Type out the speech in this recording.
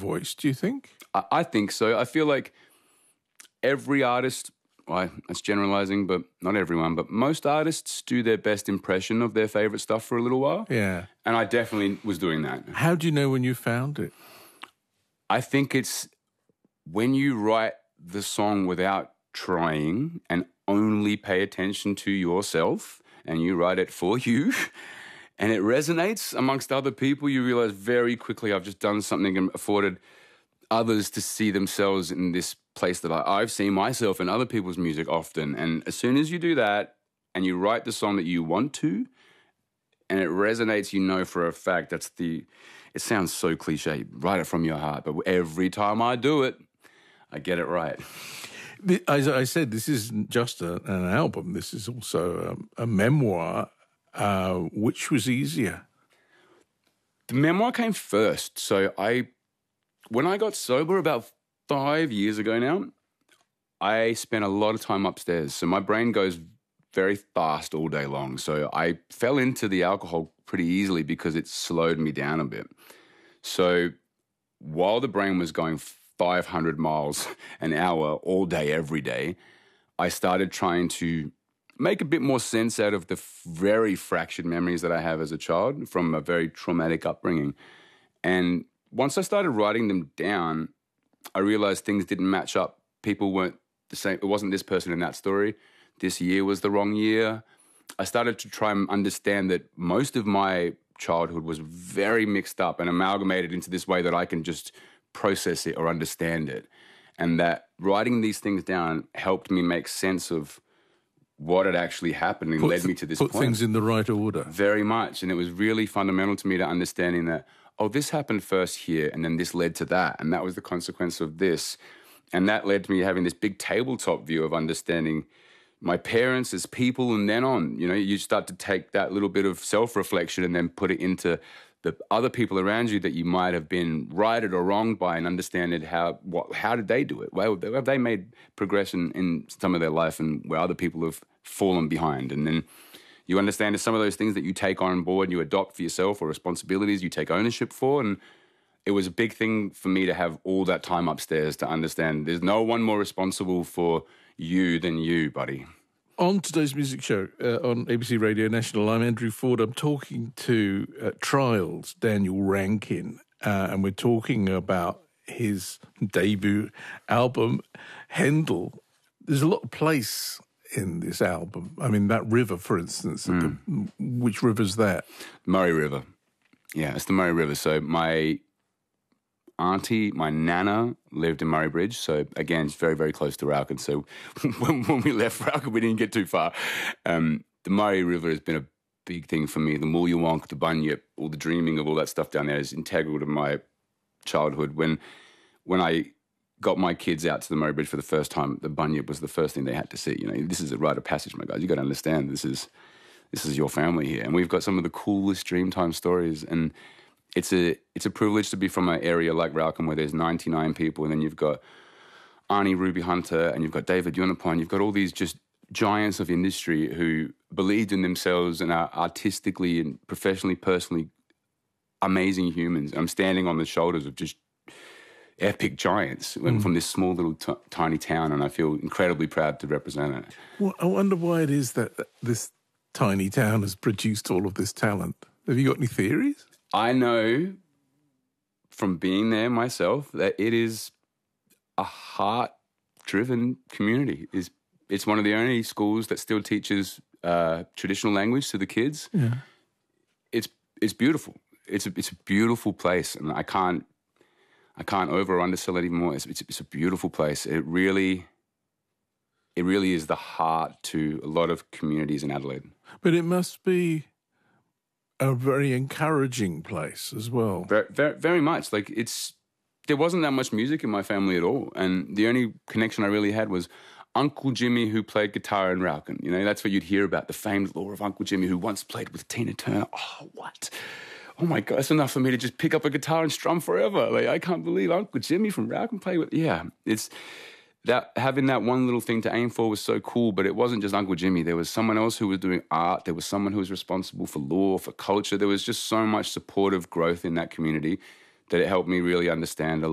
voice, do you think? I think so. I feel like every artist, well, that's generalizing, but not everyone, but most artists do their best impression of their favorite stuff for a little while. Yeah. And I definitely was doing that. How do you know when you found it? I think it's when you write the song without trying and only pay attention to yourself, and you write it for you, and it resonates amongst other people, you realize very quickly I've just done something and afforded others to see themselves in this place that I've seen myself in other people's music often. And as soon as you do that and you write the song that you want to and it resonates, you know for a fact it sounds so cliche, write it from your heart. But every time I do it, I get it right. As I said, this isn't just an album. This is also a memoir. Which was easier? The memoir came first. So when I got sober about 5 years ago now, I spent a lot of time upstairs. So my brain goes very fast all day long. So I fell into the alcohol pretty easily because it slowed me down a bit. So while the brain was going 500 miles an hour all day, every day, I started trying to make a bit more sense out of the very fractured memories that I have as a child from a very traumatic upbringing. And once I started writing them down, I realized things didn't match up. People weren't the same. It wasn't this person in that story. This year was the wrong year. I started to try and understand that most of my childhood was very mixed up and amalgamated into this way that I can just process it or understand it. And that writing these things down helped me make sense of what had actually happened and led me to this point. Put things in the right order. Very much. And it was really fundamental to me to understanding that, oh, this happened first here, and then this led to that, and that was the consequence of this. And that led to me having this big tabletop view of understanding my parents as people, and then on. You know, you start to take that little bit of self-reflection and then put it into the other people around you that you might have been righted or wronged by, and understanding how did they do it? Well, have they made progression in some of their life and where other people have fallen behind? And then you understand some of those things that you take on board and you adopt for yourself, or responsibilities you take ownership for. And it was a big thing for me to have all that time upstairs to understand there's no one more responsible for you than you, buddy. On today's music show on ABC Radio National, I'm Andrew Ford. I'm talking to Trials' Daniel Rankin, and we're talking about his debut album, Handel. There's a lot of place in this album. I mean, that river, for instance, which river's that? Murray River. Yeah, it's the Murray River. So my auntie, my nana, lived in Murray Bridge. So again, it's very, very close to Rauken. So when we left Rauken, we didn't get too far. The Murray River has been a big thing for me. The Moolyawonk, the Bunyip, all the dreaming of all that stuff down there is integral to my childhood. When I got my kids out to the Murray Bridge for the first time, the Bunyip was the first thing they had to see. You know, this is a rite of passage, my guys. You got to understand this is your family here, and we've got some of the coolest Dreamtime stories. And it's a privilege to be from an area like Rauken where there's 99 people, and then you've got Arnie Ruby Hunter and you've got David Yunupon. You've got all these just giants of industry who believed in themselves and are artistically and professionally, personally amazing humans. I'm standing on the shoulders of just epic giants from this small little tiny town, and I feel incredibly proud to represent it. Well, I wonder why it is that this tiny town has produced all of this talent. Have you got any theories? I know from being there myself that it is a heart-driven community. It's one of the only schools that still teaches traditional language to the kids. Yeah. It's beautiful. It's a beautiful place, and I can't over or undersell it even more. It's a beautiful place. It really is the heart to a lot of communities in Adelaide. But it must be a very encouraging place as well. Very, very, very much. Like there wasn't that much music in my family at all, and the only connection I really had was Uncle Jimmy, who played guitar in Rauken. You know, that's what you'd hear about, the famed lore of Uncle Jimmy, who once played with Tina Turner. Oh, what? Oh my God, it's enough for me to just pick up a guitar and strum forever. Like, I can't believe Uncle Jimmy from Rauken played with... Yeah, it's... that having that one little thing to aim for was so cool, but it wasn't just Uncle Jimmy. There was someone else who was doing art. There was someone who was responsible for law, for culture. There was just so much supportive growth in that community that it helped me really understand a